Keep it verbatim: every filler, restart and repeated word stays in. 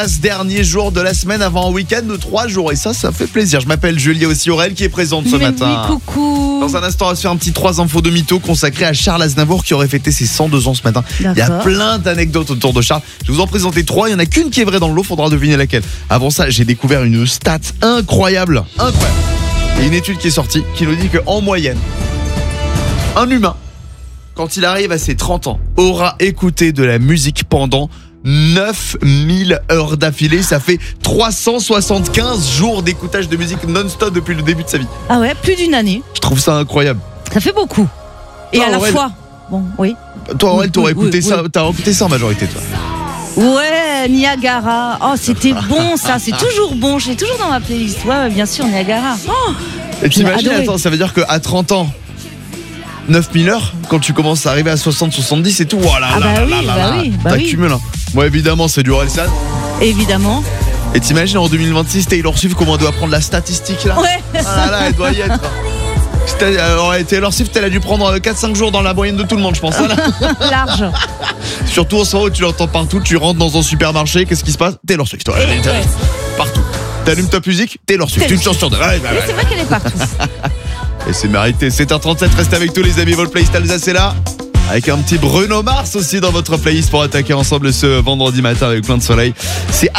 Dernier jour de la semaine avant un week-end de trois jours et ça, ça fait plaisir. Je m'appelle Julie, aussi Aurel qui est présente ce Mais matin. Oui, coucou. Dans un instant, on va se faire un petit trois infos de mytho consacré à Charles Aznavour qui aurait fêté ses cent deux ans ce matin. D'accord. Il y a plein d'anecdotes autour de Charles. Je vais vous en présenter trois. Il y en a qu'une qui est vraie dans le lot. Faudra deviner laquelle. Avant ça, j'ai découvert une stat incroyable, incroyable. Il y a une étude qui est sortie qui nous dit qu'en moyenne, un humain, quand il arrive à ses trente ans, aura écouté de la musique pendant neuf mille heures d'affilée. Ça fait trois cent soixante-quinze jours d'écoutage de musique non-stop depuis le début de sa vie. Ah ouais, plus d'une année. Je trouve ça incroyable. Ça fait beaucoup. Et Toi, à la Aurel, fois. Bon, oui. Toi, Aurel, t'aurais Oui, écouté oui, ça, oui. t'as écouté ça en majorité, toi. Ouais, Niagara. Oh, c'était bon ça. C'est toujours bon. J'ai toujours dans ma playlist. Ouais, ouais, bien sûr, Niagara. Oh, Et t'imagines, adoré. attends, ça veut dire qu'à trente ans, neuf mille heures, quand tu commences à arriver à soixante soixante-dix et tout, voilà, Ah là, bah là, oui, là, bah là, oui, bah oui. t'accumules. Hein. Moi, évidemment, c'est du Orelsan. évidemment. Et t'imagines en deux mille vingt-six, Taylor Swift, comment elle doit prendre la statistique là. Ouais. Ah là, elle doit y être. C'était- euh, ouais, Taylor Swift, elle a dû prendre quatre cinq jours dans la moyenne de tout le monde, je pense. Hein, là. Large. Surtout en ce moment où tu l'entends partout, tu rentres dans un supermarché, qu'est-ce qui se passe? Taylor Swift, ouais, elle est- Ouais. partout. T'allumes ta musique, Taylor Swift, Taylor une chance sur deux. Ouais, bah, Mais ouais. c'est vrai qu'elle est partout. Et c'est mérité. sept heures trente-sept, restez avec tous les amis. Votre playlist Alsace est là. Avec un petit Bruno Mars aussi dans votre playlist pour attaquer ensemble ce vendredi matin avec plein de soleil. C'est